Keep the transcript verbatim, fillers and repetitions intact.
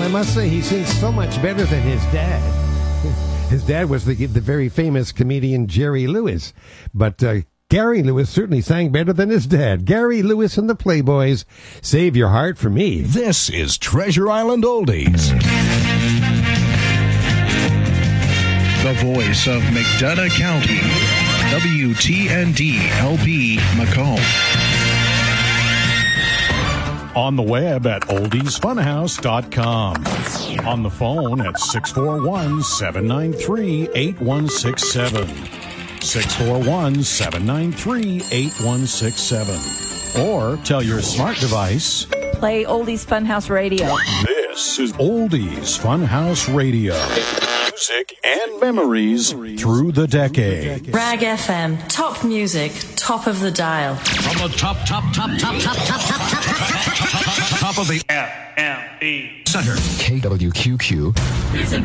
I must say, he sings so much better than his dad. His dad was the the very famous comedian Jerry Lewis, but uh, Gary Lewis certainly sang better than his dad. Gary Lewis and the Playboys, Save Your Heart for Me. This is Treasure Island Oldies. The voice of McDonough County, W T N D L P Macomb. On the web at oldies funhouse dot com. On the phone at six four one, seven nine three, eight one six seven. six four one, seven nine three, eight one six seven. Or tell your smart device, play Oldies Funhouse Radio. This is Oldies Funhouse Radio. Music and memories through the decade. Rag F M, top music, top of the dial. From the top, top, top, top, top, top, top, top, top, top, top of the F M E center. K W Q Q.